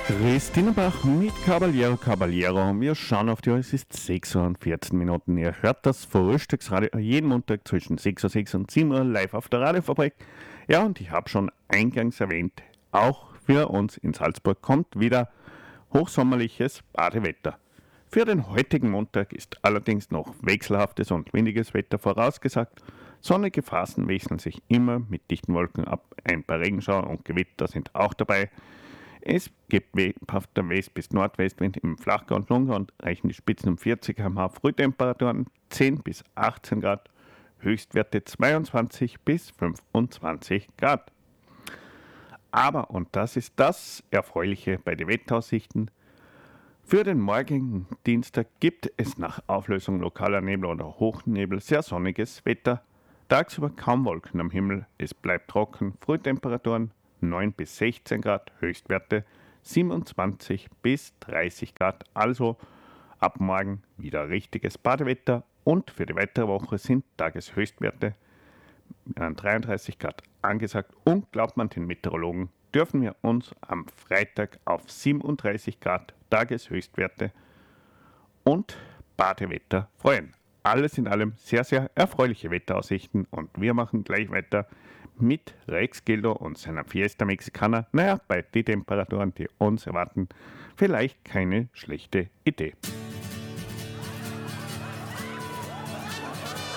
Christine Bach mit Caballero Caballero. Wir schauen auf die Uhr, es ist 6 Uhr und 14 Minuten. Ihr hört das Frühstücksradio jeden Montag zwischen 6:06 und 7 Uhr live auf der Radiofabrik. Ja, und ich habe schon eingangs erwähnt, auch für uns in Salzburg kommt wieder hochsommerliches Badewetter. Für den heutigen Montag ist allerdings noch wechselhaftes und windiges Wetter vorausgesagt. Sonnige Phasen wechseln sich immer mit dichten Wolken ab. Ein paar Regenschauer und Gewitter sind auch dabei. Es gibt lebhafter West- bis Nordwestwind im Flachgau und Lungau und reichen die Spitzen um 40 km/h. Frühtemperaturen 10 bis 18 Grad, Höchstwerte 22 bis 25 Grad. Aber, und das ist das Erfreuliche bei den Wetteraussichten, für den morgigen Dienstag gibt es nach Auflösung lokaler Nebel oder Hochnebel sehr sonniges Wetter. Tagsüber kaum Wolken am Himmel, es bleibt trocken, Frühtemperaturen 9 bis 16 Grad, Höchstwerte 27 bis 30 Grad. Also ab morgen wieder richtiges Badewetter und für die weitere Woche sind Tageshöchstwerte an 33 Grad angesagt. Und glaubt man den Meteorologen, dürfen wir uns am Freitag auf 37 Grad Tageshöchstwerte und Badewetter freuen. Alles in allem sehr, sehr erfreuliche Wetteraussichten und wir machen gleich weiter mit Rex Gildo und seiner Fiesta Mexicana. Naja, bei den Temperaturen, die uns erwarten, vielleicht keine schlechte Idee.